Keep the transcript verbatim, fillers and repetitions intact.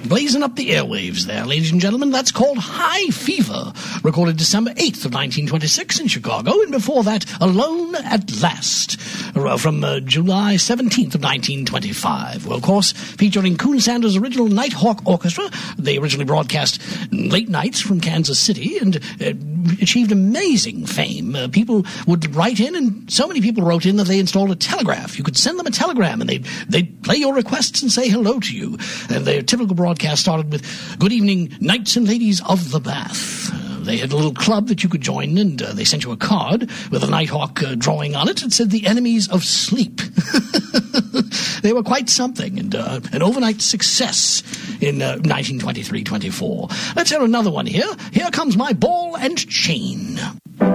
blazing up the airwaves there, ladies and gentlemen. That's called High Fever, recorded December eighth of nineteen twenty-six in Chicago, and before that, Alone at Last, from uh, July seventeenth of nineteen twenty-five. Well, of course, featuring Coon Sanders' original Nighthawk Orchestra. They originally broadcast late nights from Kansas City and uh, achieved amazing fame. Uh, people would write in, and so many people wrote in that they installed a telegraph. You could send them a telegram, and they'd, they'd play your requests and say hello to you. And their typical broadcast started with, "Good evening, knights and ladies of the Bath." Uh, they had a little club that you could join, and uh, they sent you a card with a Nighthawk uh, drawing on it. It said, "The Enemies of Sleep." They were quite something, and uh, an overnight success in uh, nineteen twenty-three twenty-four. Let's hear another one here. Here comes My Ball and Chain.